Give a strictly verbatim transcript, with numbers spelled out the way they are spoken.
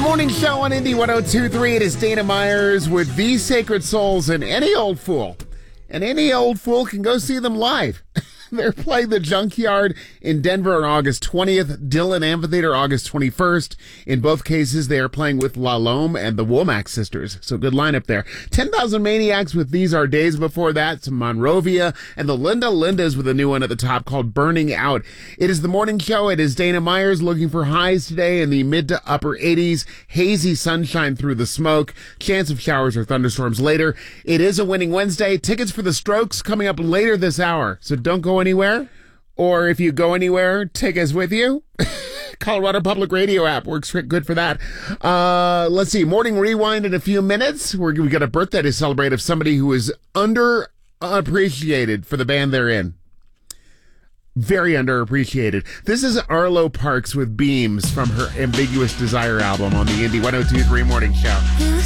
Morning show on Indy one oh two point three. It is Dana Myers with These Sacred Souls and Any Old Fool. And any old fool can go see them live. They're playing the Junkyard in Denver on August twentieth, Dillon Amphitheater August twenty-first. In both cases, they are playing with La Lome and the Womack Sisters. So good lineup there. ten thousand Maniacs with These Are Days Before That, some Monrovia, and the Linda Lindas with a new one at the top called Burning Out. It is the morning show. It is Dana Myers looking for highs today in the mid to upper eighties. Hazy sunshine through the smoke. Chance of showers or thunderstorms later. It is a winning Wednesday. Tickets for the Strokes coming up later this hour. So don't go anywhere, or if you go anywhere, take us with you. Colorado Public Radio app works good for that. Uh, let's see, Morning Rewind in a few minutes. We're, we got a birthday to celebrate of somebody who is underappreciated for the band they're in. Very underappreciated. This is Arlo Parks with Beams from her Ambiguous Desire album on the Indy one oh two point three Morning Show.